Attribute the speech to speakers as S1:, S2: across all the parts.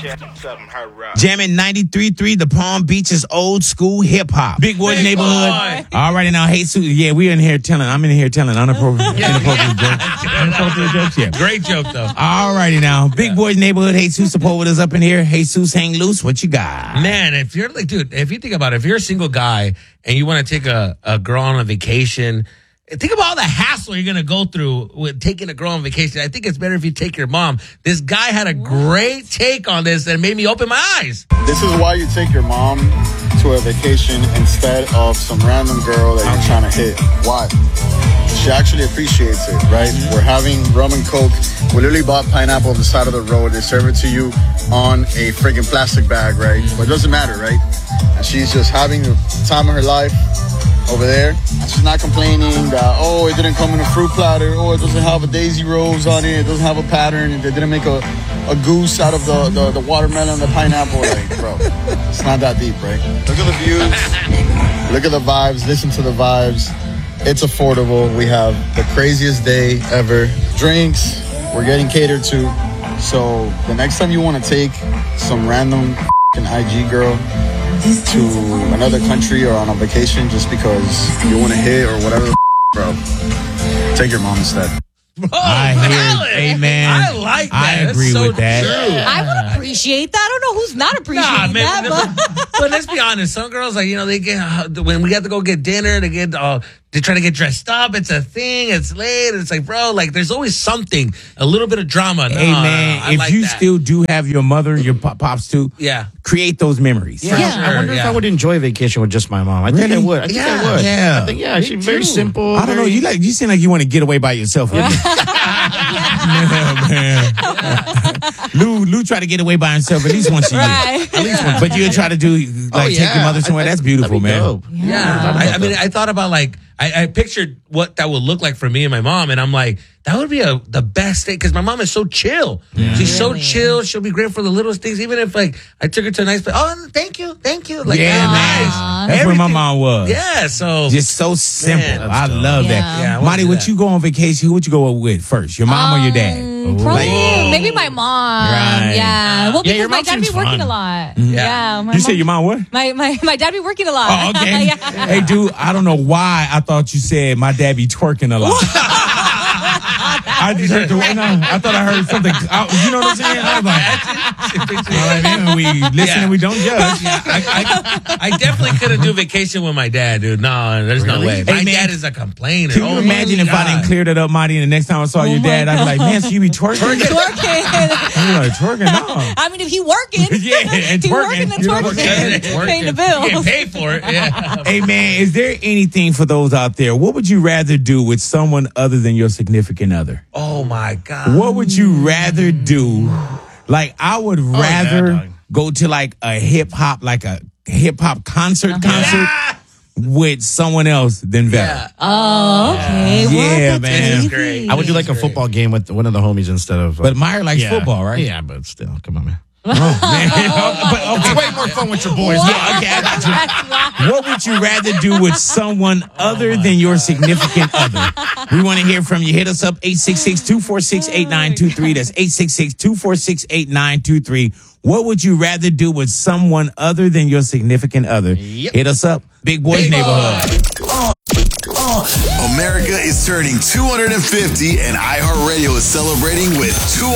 S1: Jamming 93.3, the Palm Beach's old school hip hop. Big Boys Neighborhood. All right, now, hey, Sue. Yeah, I'm in here telling inappropriate jokes. Yeah.
S2: Great joke, though.
S1: All righty now. Big Boys Neighborhood. Jesus support with us up in here. Jesus, hang loose. What you got?
S2: Man, if you're like, dude, if you think about it, if you're a single guy and you want to take a girl on a vacation, think about all the hassle you're going to go through with taking a girl on vacation. I think it's better if you take your mom. This guy had a great take on this that made me open my eyes.
S3: This is why you take your mom to a vacation instead of some random girl that you're trying to hit. Why? She actually appreciates it, right? We're having rum and coke. We literally bought pineapple on the side of the road. They serve it to you on a friggin' plastic bag, right? But it doesn't matter, right? And she's just having the time of her life over there. And she's not complaining that, oh, it didn't come in a fruit platter. Oh, it doesn't have a daisy rose on it. It doesn't have a pattern. They didn't make a goose out of the watermelon and the pineapple. Like, bro, it's not that deep, right? Look at the views. Look at the vibes. Listen to the vibes. It's affordable. We have the craziest day ever. Drinks, we're getting catered to. So the next time you want to take some random IG girl to another country or on a vacation just because you want to hit or whatever, bro, take your mom instead.
S1: I hear, amen.
S2: I like that.
S1: I agree with that.
S2: True.
S4: I would appreciate that. I don't know who's not appreciating that.
S2: But let's be honest. Some girls, like, they get, when we have to go get dinner, they try to get dressed up. It's a thing. It's late. It's like, bro, like, there's always something, a little bit of drama.
S1: Hey, man, if you still do have your mother, your pops too, create those memories.
S5: Yeah, sure. I wonder if I would enjoy a vacation with just my mom. I think I would. I think I would.
S1: Yeah.
S5: I think, she's very simple.
S1: I don't know. You seem like you want to get away by yourself. Lou tried to get away by himself at least once a year.
S4: Right.
S1: At least once. But you try to do, take your mother somewhere. That's beautiful, man.
S5: Dope.
S2: Yeah. I thought about, like, I pictured what that would look like for me and my mom, and I'm like, that would be the best thing, because my mom is so chill. Yeah. She's so chill. She'll be great for the littlest things. Even if, like, I took her to a nice place. Oh, thank you. Like,
S1: nice. That's where my mom was.
S2: Yeah, so.
S1: Just so simple.
S2: Man,
S1: I love that.
S2: Yeah,
S1: Marty, would you go on vacation? Who would you go with first? Your mom or your dad?
S4: Probably, maybe my mom.
S1: Right.
S4: Yeah. Well, because
S5: your
S4: my
S5: mom
S4: dad be
S5: seems
S4: working
S5: fun.
S4: a lot.
S2: Yeah.
S4: Yeah.
S1: You said your mom what?
S4: My dad be working a lot.
S1: Oh, okay.
S4: Yeah.
S1: Hey, dude, I don't know why I thought you said my dad be twerking a lot. I just heard I thought I heard something. You know what I'm saying? I was like, all right, man, we listen and we don't judge.
S2: Yeah, I definitely couldn't do vacation with my dad, dude. No, there's no way. My dad is a complainer.
S1: Can you imagine if I didn't clear that up, Marty, and the next time I saw your dad, I'd be like, man, so you be twerking? You're like, twerking? No.
S4: I mean, if he working.
S1: And
S4: he
S1: twerking.
S4: working and twerking. Paying the bills.
S2: You get paid for it. Yeah.
S1: Hey, man, is there anything for those out there? What would you rather do with someone other than your significant other?
S2: Oh, my God.
S1: What would you rather do? Like, I would rather go to like a hip hop concert with someone else than Vera.
S2: Yeah.
S4: Oh, okay.
S1: Yeah,
S4: What?
S1: man.
S4: That's
S2: great.
S4: easy.
S5: I would do like a football game with one of the homies instead of.
S1: But Meyer likes football, right?
S5: Yeah, but still, come on, man.
S1: Oh, man. But, okay.
S5: It's way more fun with your boys.
S1: Yeah, okay, I got you. What would you rather do with someone other than your significant other? We want to hear from you. Hit us up, 866-246-8923. That's 866-246-8923. What would you rather do with someone other than your significant other?
S5: Yep.
S1: Hit us up. Big Boys Neighborhood.
S6: America is turning 250 and iHeartRadio is celebrating with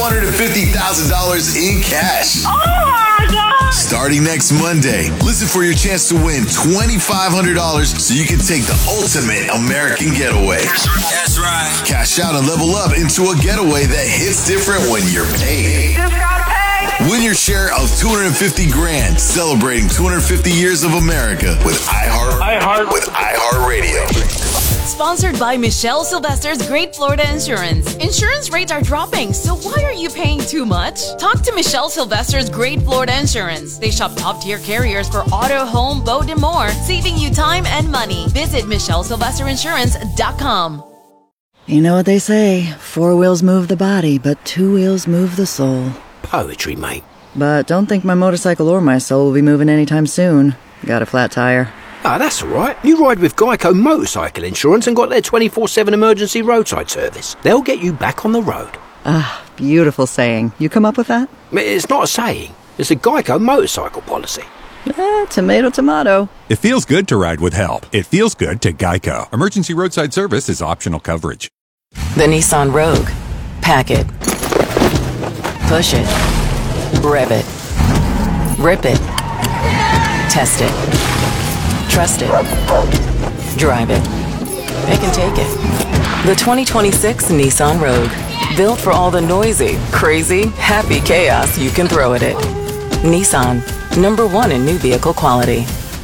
S6: $250,000 in cash.
S7: Oh my God!
S6: Starting next Monday, listen for your chance to win $2,500 so you can take the ultimate American getaway.
S7: That's right.
S6: Cash out and level up into a getaway that hits different when you're paid.
S7: Just gotta pay.
S6: Win your share of $250 grand, celebrating 250 years of America with iHeartRadio.
S8: Sponsored by Michelle Sylvester's Great Florida Insurance. Insurance rates are dropping, so why are you paying too much? Talk to Michelle Sylvester's Great Florida Insurance. They shop top-tier carriers for auto, home, boat, and more, saving you time and money. Visit MichelleSylvesterInsurance.com.
S9: You know what they say, 4 wheels move the body, but 2 wheels move the soul.
S10: Poetry, mate.
S9: But don't think my motorcycle or my soul will be moving anytime soon. Got a flat tire.
S10: Ah, that's all right. You ride with Geico Motorcycle Insurance and got their 24/7 emergency roadside service. They'll get you back on the road.
S9: Ah, beautiful saying. You come up with that?
S10: It's not a saying. It's a Geico motorcycle policy.
S9: Tomato, tomato.
S11: It feels good to ride with help. It feels good to Geico. Emergency roadside service is optional coverage.
S12: The Nissan Rogue. Pack it. Push it. Rev it. Rip it. Test it. Trust it. Drive it. Pick and take it. The 2026 Nissan Rogue. Built for all the noisy, crazy, happy chaos you can throw at it. Nissan. #1 in new vehicle quality.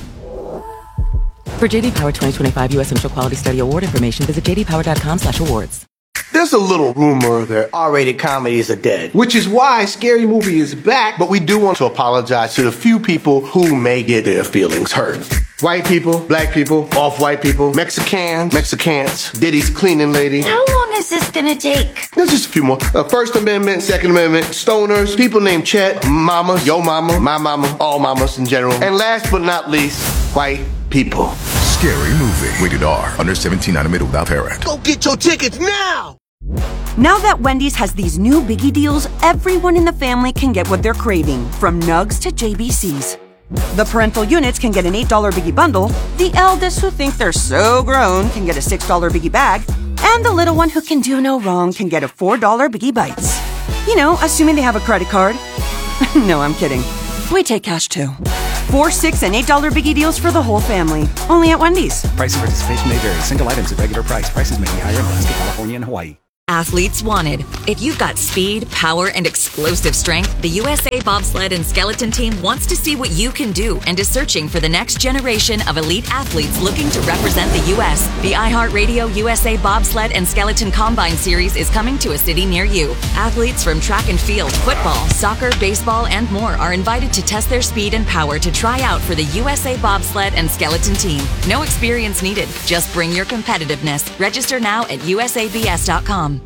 S12: For JD Power 2025 U.S. Initial Quality Study Award information, visit jdpower.com/awards.
S13: There's a little rumor that R-rated comedies are dead, which is why Scary Movie is back, but we do want to apologize to the few people who may get their feelings hurt. White people, black people, off-white people, Mexicans, Diddy's cleaning lady.
S14: How long is this gonna take?
S13: There's just a few more. First Amendment, Second Amendment, stoners, people named Chet, mama, yo mama, my mama, all mamas in general. And last but not least, white people.
S15: Scary Movie. Rated R. Under 17 animated without parent.
S13: Go get your tickets now!
S16: Now that Wendy's has these new biggie deals, everyone in the family can get what they're craving, from nugs to JBCs. The parental units can get an $8 biggie bundle, the eldest who think they're so grown can get a $6 biggie bag, and the little one who can do no wrong can get a $4 biggie bites. You know, assuming they have a credit card. No, I'm kidding. We take cash too. $4, $6, and $8 biggie deals for the whole family. Only at Wendy's.
S17: Price and participation may vary. Single items at regular price. Prices may be higher in Alaska, California, and Hawaii.
S18: Athletes wanted. If you've got speed, power, and explosive strength, the USA Bobsled and Skeleton Team wants to see what you can do and is searching for the next generation of elite athletes looking to represent the U.S. The iHeartRadio USA Bobsled and Skeleton Combine Series is coming to a city near you. Athletes from track and field, football, soccer, baseball, and more are invited to test their speed and power to try out for the USA Bobsled and Skeleton Team. No experience needed. Just bring your competitiveness. Register now at usabs.com.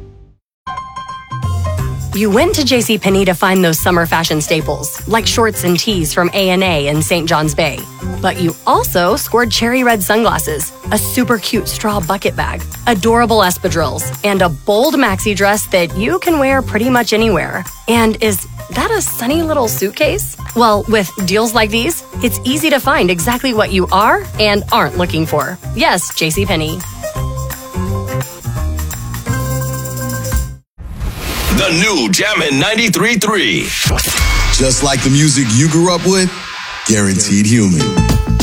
S19: You went to JCPenney to find those summer fashion staples, like shorts and tees from A&A in St. John's Bay. But you also scored cherry red sunglasses, a super cute straw bucket bag, adorable espadrilles, and a bold maxi dress that you can wear pretty much anywhere. And is that a sunny little suitcase? Well, with deals like these, it's easy to find exactly what you are and aren't looking for. Yes, JCPenney.
S6: The new Jammin' 93.3. Just like the music you grew up with, guaranteed human.